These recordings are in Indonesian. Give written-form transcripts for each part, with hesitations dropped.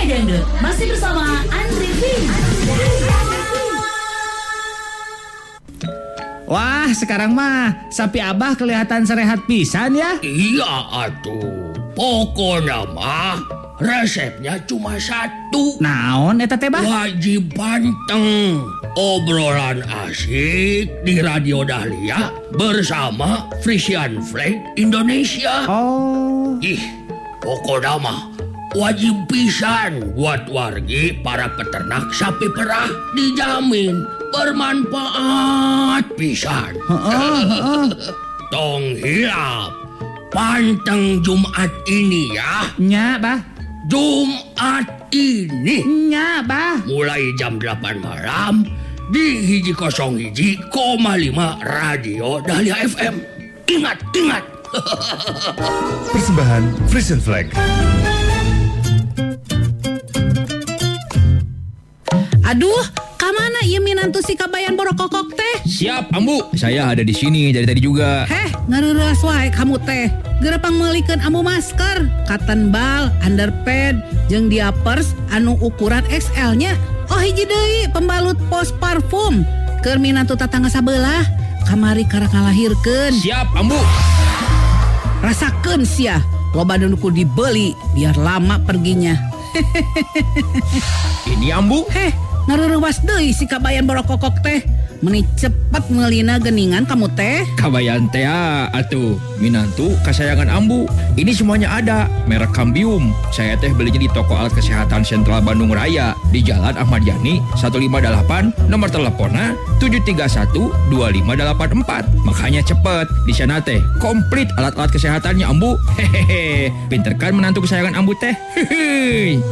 Dangdut masih bersama Andri Vin. Wah, sekarang mah sapi Abah kelihatan serehat pisan ya. Iya atuh, pokoknya mah resepnya cuma satu. Naon eta teh Bah? Wajib panteng. Obrolan asik di Radio Dahlia bersama Frisian Flag Indonesia. Oh. Ih, pokoknya mah wajib pisan buat wargi para peternak sapi perah, dijamin bermanfaat pisan. Tong hilap panteng Jumat ini ya. Nya Bah. Jumat ini Nya Bah. mulai jam 8 malam di 101,5 Radio Dahlia FM. Ingat. Persembahan Frisian Flag. Aduh, kamana ieu minantu si kabayan borokokok teh? Siap, Ambu. Saya ada di sini dari tadi juga. Heh, ngeureus wae kamu teh. Gerepang meulikeun ambu masker, cotton ball, underpad, jeung diapers anu ukuran XL-nya. Oh hiji deui pembalut pos parfum. Keur minantu tatangga sabelah, kamari karek ngalahirkeun. Siap, Ambu. Rasakeun sia, loba nu kudu dibeli biar lama perginya. Ini Ambu. Heh, ngareurewas deui si kabayan borokokok teh. Meni cepet meulina geningan kamu teh. Kabayan teh atuh. Minantu kasayangan Ambu. Ini semuanya ada. Merek Cambium. Saya teh belinya di toko alat kesehatan Sentral Bandung Raya di Jalan Ahmad Yani 158. Nomor teleponnya 731-2584. Makanya cepet. Di sana teh komplit alat-alat kesehatannya Ambu. Hehehe. Pinter kan menantu kesayangan Ambu teh. Hehehe.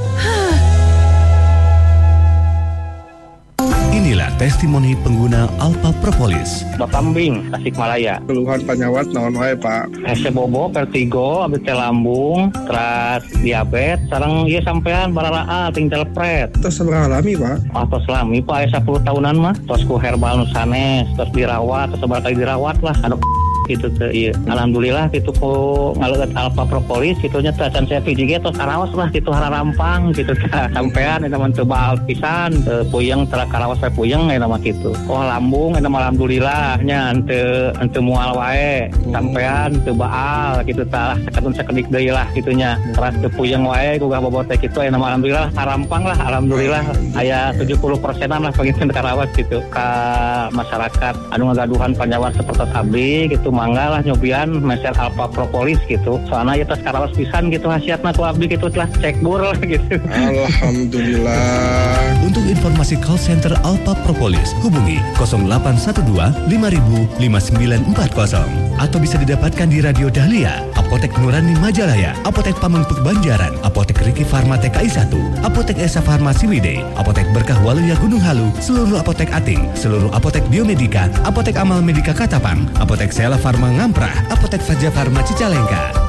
Inilah testimoni pengguna Alpha Propolis. Bakambing, Tasikmalaya. Keluhan penyawat naon wae Pak? Hese bobo, vertigo, abis teh lambung, teras diabetes, sareng ieu sampean baralaa ting telepret. Tos sabaraha lami Pak? Tos lami Pak, 10 tahunan mah. Tos ku herbal nu sanes, tos dirawat, tos sabaraha kali dirawat lah. Anu gitu teh ieu. Alhamdulillah kitu ku ngaleueut Alpha Propolis kitu nya teh can saya PJG tos karaos lah kitu hararampang kitu teh. Sampean eta mah teu baal pisan, teu puyeng tara karaos we puyeng eta mah kitu. Oh lambung eta mah alhamdulillah nya henteu moal wae. Sampean teu baal kitu tah sakadun sakedik deui lah kitu nya. Teras teu puyeng wae gugah bobot teh kitu eta mah alhamdulillah harampang lah alhamdulillah aya 70%-an lah pangingkeun karaos kitu ka masyarakat anu ngagaduhan panyawan seperti abdi gitu. Mangga lah nyobian meser Alpha Propolis gitu. Soalnya ya tas karawas pisan gitu hasiatna ku abdi gitu telah cek bur gitu. Alhamdulillah. Untuk informasi call center Alpha Propolis, hubungi 0812 5000 5940 atau bisa didapatkan di Radio Dahlia, Apotek Nurani Majalaya, Apotek Pamengpeuk Banjaran, Apotek Riki Farma TKI 1, Apotek Esa Farma Ciwidey, Apotek Berkah Waluya Gunung Halu, seluruh apotek Ating, seluruh apotek Biomedika, Apotek Amal Medika Katapang, Apotek Sela Farma Ngamprah, Apotek Faja Farma Cicalengka.